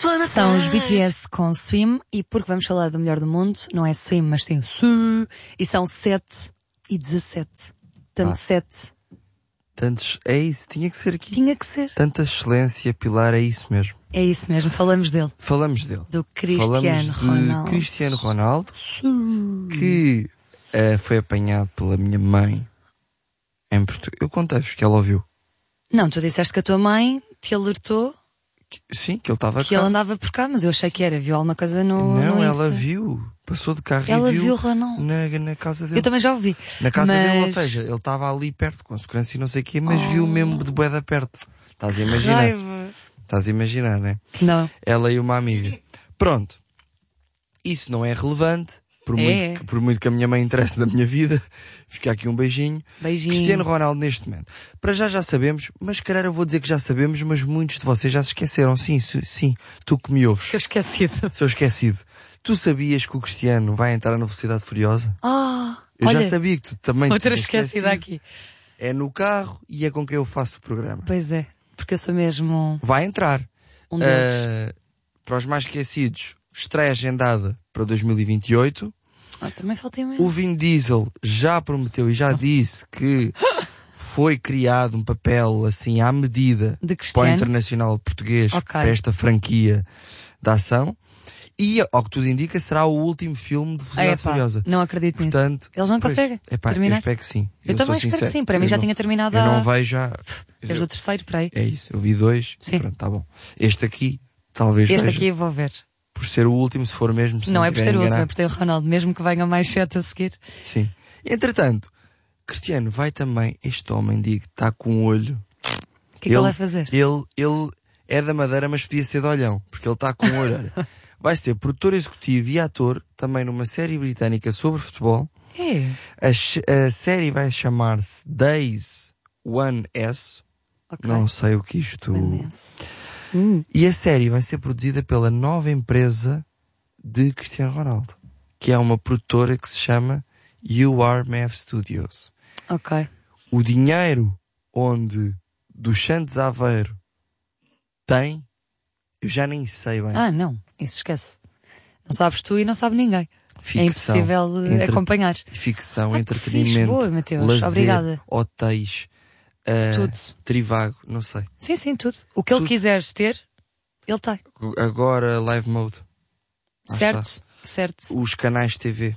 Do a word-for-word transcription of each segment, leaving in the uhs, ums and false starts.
São os B T S com Swim, e porque vamos falar do melhor do mundo, não é Swim, mas tem o Su, e são sete e dezassete. Tanto Ah. sete. Tantos, é isso, tinha que ser aqui. Tinha que ser. Tanta excelência, Pilar, é isso mesmo. É isso mesmo, falamos dele. Falamos dele. Do Cristiano Falamos de Ronaldo. Cristiano Ronaldo, que eh, foi apanhado pela minha mãe em Portugal. Eu contei-vos que ela ouviu. Não, tu disseste que a tua mãe te alertou Sim, que ele estava que cá. ele andava por cá, mas eu achei que era, viu alguma coisa no Não, no ela Insta. viu. Passou de carro Ela e viu, viu o Ronaldo. na, na casa dele. Eu também já ouvi. Na casa mas... dele, ou seja, ele estava ali perto, com segurança e não sei o quê, mas viu mesmo de bué da perto. Estás a imaginar? Raiva. Estás a imaginar, né? Não. Ela e uma amiga. Pronto. Isso não é relevante, por, É. muito, que, por muito que a minha mãe interesse da minha vida. Fica aqui um beijinho. Beijinho. Cristiano Ronaldo neste momento. Para já já sabemos, mas se calhar eu vou dizer que já sabemos, mas muitos de vocês já se esqueceram. Sim, sim, sim, tu que me ouves. Seu esquecido. Sou esquecido. Tu sabias que o Cristiano vai entrar na Velocidade Furiosa? Ah, Eu olha, já sabia que tu também outra tinhas esquecida esquecido. aqui. É no carro e é com quem eu faço o programa. Pois é, porque eu sou mesmo Vai entrar. um deles. Uh, para os mais esquecidos, estreia agendada para dois mil e vinte e oito. Ah, também faltei mesmo. O Vin Diesel já prometeu e já disse que foi criado um papel assim à medida De para o Cristiano? internacional português, Ok. para esta franquia da ação. E, ao que tudo indica, será o último filme de Ah, Velocidade epá, Furiosa. não acredito Portanto, nisso. Eles não pois, conseguem epá, terminar. Eu espero que sim. Eu sou também espero sincero. que sim. Para mim Eu já não- tinha terminado Eu há... não vejo já. Desde o terceiro, para aí. É isso, eu vi dois. Sim. E pronto, tá bom. Este aqui, talvez Este veja. aqui eu vou ver. Por ser o último, se for mesmo. Se Não é por tiver ser o último, enganado. é por ter o Ronaldo. Mesmo que venha mais sete a seguir. Sim. Entretanto, Cristiano vai também. Este homem, digo, está com um olho. O que é que ele vai fazer? Ele, ele é da Madeira, mas podia ser de Olhão, porque ele está com um olho. Olha. Vai ser produtor executivo e ator também numa série britânica sobre futebol. É. A, ch- a série vai chamar-se Days One S. Ok. Não sei o que isto. Vanessa. E a série vai ser produzida pela nova empresa de Cristiano Ronaldo, que é uma produtora que se chama U R M F Studios. Ok. O dinheiro onde dos Santos Aveiro tem, eu já nem sei bem. Ah, não. Isso esquece. Não sabes tu e não sabe ninguém. Ficção, é impossível eh, entre- acompanhar. Ficção, Ah, que entretenimento, fixe, boa, Mateus. lazer, Obrigada. hotéis, ah, Tudo. Trivago, não sei. Sim, sim, tudo. O que ele Tudo. quiseres ter, ele tem. Agora live mode. Lá Certo? está. Certo. Os canais de T V.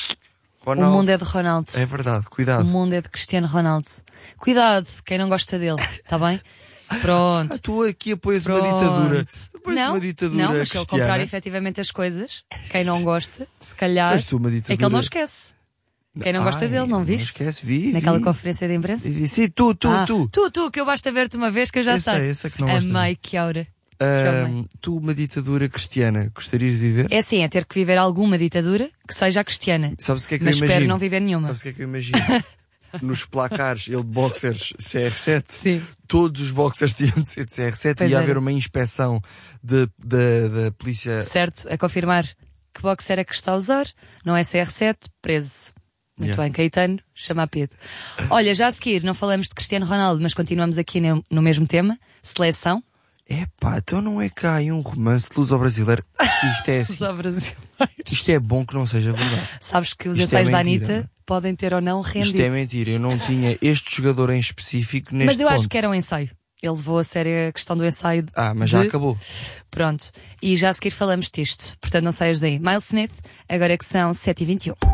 O Ronaldo, mundo é de Ronaldo. é verdade, O cuidado. mundo é de Cristiano Ronaldo. Cuidado, quem não gosta dele, está bem? Pronto. Ah, tu aqui apoias Pronto. uma ditadura. Apoias Não, uma ditadura não, mas se ele comprar cristiana. efetivamente as coisas, quem não gosta, se calhar, Mas tu uma é que ditadura- ele não esquece. Quem não gosta Ai, dele, não não viste? esquece, vi, Naquela vi. conferência de imprensa? E disse, tu, tu, Ah, tu. Tu, tu, que eu basta ver-te uma vez que eu já Esse sei. é, esse é que não gosta. Amei, que aura. Ah, Chamei. tu, uma ditadura cristiana, gostarias de viver? É assim, é ter que viver alguma ditadura que seja a cristiana. Sabes o que é que Mas eu espero imagino? não viver nenhuma. Sabes o que é que eu imagino? Nos placares, ele de boxers C R sete, Sim. todos os boxers tinham de ser de C R sete Pois e ia era. haver uma inspeção de- de- da polícia. Certo, a confirmar que boxer é que está a usar, não é C R sete, preso. Muito Yeah. bem, Caetano, chama a Pedro. Olha, já a seguir, não falamos de Cristiano Ronaldo, mas continuamos aqui no, no mesmo tema, seleção. Epá, então não é cá aí um romance de luso-brasileiro. Isto é assim. Só brasileiros. Isto é bom que não seja verdade. Sabes que os Isto é ensaios da mentira, Anitta não é? podem ter ou não Isto rendido. é mentira. Eu não tinha este jogador em específico neste Mas eu ponto. acho que era um ensaio. Ele levou a sério a questão do ensaio. de- Ah, mas já de- acabou. Pronto. E já a seguir falamos disto. Portanto, não saias daí. Miles Smith, agora é que são sete e vinte e um.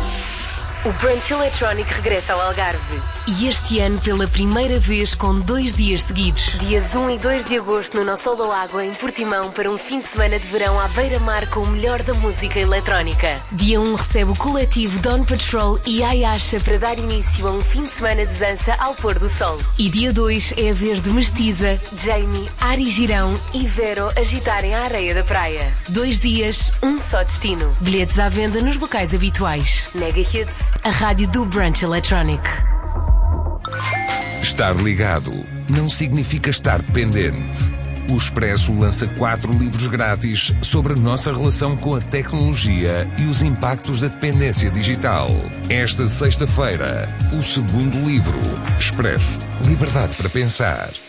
O Brunch Eletrónico regressa ao Algarve. E este ano pela primeira vez com dois dias seguidos. Dias um e dois de agosto no nosso Solo Água em Portimão para um fim de semana de verão à beira-mar com o melhor da música eletrónica. Dia um recebe o coletivo Dawn Patrol e Ayasha para dar início a um fim de semana de dança ao pôr do sol. E dia dois é a vez de Mestiza, Jamie, Ari Girão e Vero agitarem a areia da praia. Dois dias, um só destino. Bilhetes à venda nos locais habituais. Mega Hits, a rádio do Brunch Electronic. Estar ligado não significa estar pendente. O Expresso lança quatro livros grátis sobre a nossa relação com a tecnologia e os impactos da dependência digital. Esta sexta-feira, o segundo livro, Expresso, Liberdade para Pensar.